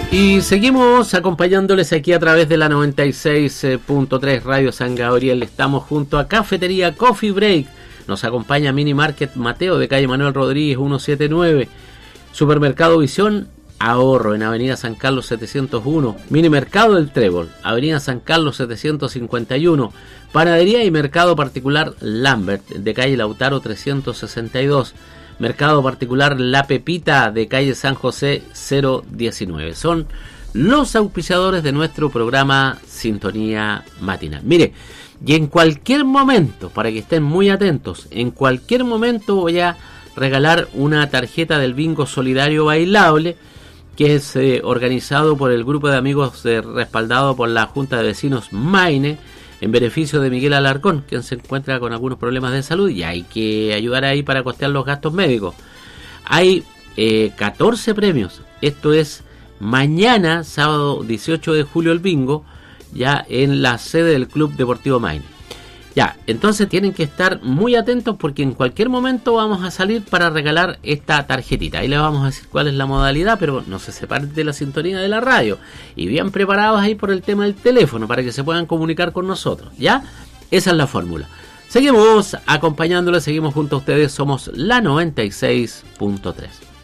Y seguimos acompañándoles aquí a través de la 96.3 Radio San Gabriel. Estamos junto a Cafetería Coffee Break. Nos acompaña Mini Market Mateo de calle Manuel Rodríguez 179. Supermercado Visión Ahorro en Avenida San Carlos 701. Mini Mercado del Trébol, Avenida San Carlos 751. Panadería y Mercado Particular Lambert de calle Lautaro 362. Mercado Particular La Pepita de calle San José 019. Son los auspiciadores de nuestro programa Sintonía Matinal. Mire, y en cualquier momento, para que estén muy atentos, en cualquier momento voy a regalar una tarjeta del bingo solidario bailable que es organizado por el grupo de amigos respaldado por la Junta de Vecinos Maine en beneficio de Miguel Alarcón, quien se encuentra con algunos problemas de salud y hay que ayudar ahí para costear los gastos médicos. Hay 14 premios. Esto es mañana, sábado 18 de julio, el bingo, ya en la sede del Club Deportivo Maine. Ya, entonces tienen que estar muy atentos porque en cualquier momento vamos a salir para regalar esta tarjetita. Ahí les vamos a decir cuál es la modalidad, pero no se separen de la sintonía de la radio. Y bien preparados ahí por el tema del teléfono para que se puedan comunicar con nosotros, ¿ya? Esa es la fórmula. Seguimos acompañándoles, seguimos junto a ustedes, somos la 96.3.